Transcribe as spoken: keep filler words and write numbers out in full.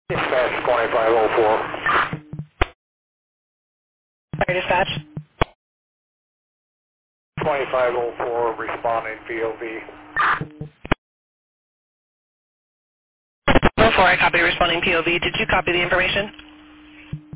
Dispatch twenty-five oh four. Sorry, dispatch. twenty-five oh four responding P O V. oh four, I copy responding P O V. Did you copy the information?